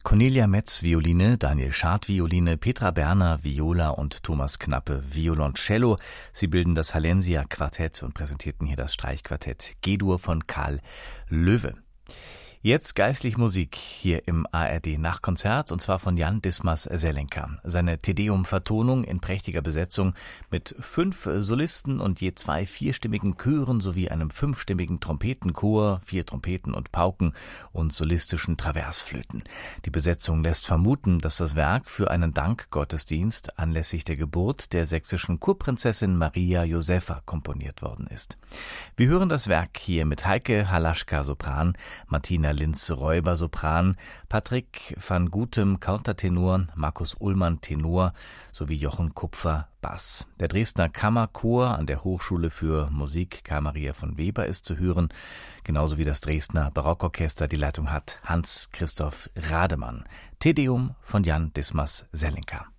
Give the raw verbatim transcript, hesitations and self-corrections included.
Cornelia Metz Violine, Daniel Schad Violine, Petra Berner Viola und Thomas Knappe Violoncello. Sie bilden das Hallensia Quartett und präsentierten hier das Streichquartett G-Dur von Karl Löwe. Jetzt geistlich Musik hier im A R D Nachkonzert, und zwar von Jan Dismas Selenka. Seine Te-Deum-Vertonung in prächtiger Besetzung mit fünf Solisten und je zwei vierstimmigen Chören sowie einem fünfstimmigen Trompetenchor, vier Trompeten und Pauken und solistischen Traversflöten. Die Besetzung lässt vermuten, dass das Werk für einen Dankgottesdienst anlässlich der Geburt der sächsischen Kurprinzessin Maria Josepha komponiert worden ist. Wir hören das Werk hier mit Heike Halaschka Sopran, Martina Linz-Räuber Sopran, Patrick van Gutem Countertenor, Markus Ullmann Tenor sowie Jochen Kupfer Bass. Der Dresdner Kammerchor an der Hochschule für Musik Karl Maria von Weber ist zu hören, genauso wie das Dresdner Barockorchester. Die Leitung hat Hans-Christoph Rademann. Te Deum von Jan Dismas Selenka.